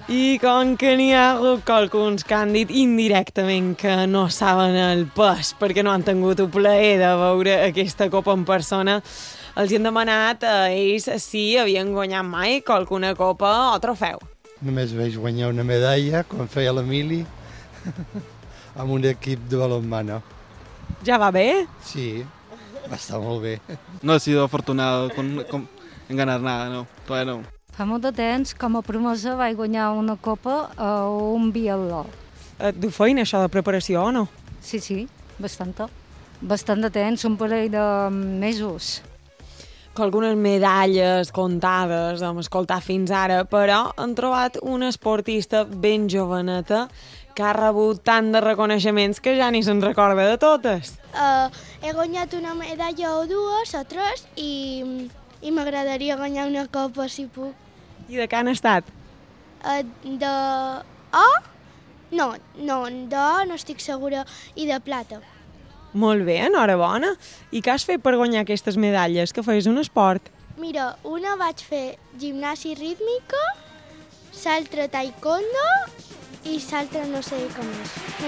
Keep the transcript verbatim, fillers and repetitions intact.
I com que n'hi ha hagut qualcuns que han dit indirectament que no saben el pes perquè no han tingut el plaer de veure aquesta copa en persona, els han demanat a ells si havien guanyat mai qualcuna copa o trofeu. Només vaig guanyar una medalla quan feia l'Emili amb un equip de balonmano. Ja va bé? Sí, va estar molt bé. No he sido afortunado con, con, en ganar nada, no, todavía no. Fa molt de temps, com a promesa, vaig guanyar una copa a un biatló. Et du feina, això de preparació, o no? Sí, sí, bastanta. Bastant de temps, un parell de mesos. Que algunes medalles comptades hem escoltat fins ara, però han trobat una esportista ben joveneta que ha rebut tant de reconeixements que ja ni se'n recorda de totes. Uh, he guanyat una medalla o dues o tres i, i m'agradaria guanyar una copa si puc. I de què han estat? Uh, de O? No, no, de O no estic segura, i de plata. Molt bé, enhorabona. I què has fet per guanyar aquestes medalles? Que feies un esport? Mira, una vaig fer gimnàsia rítmica, l'altra taekwondo i l'altra no sé com és.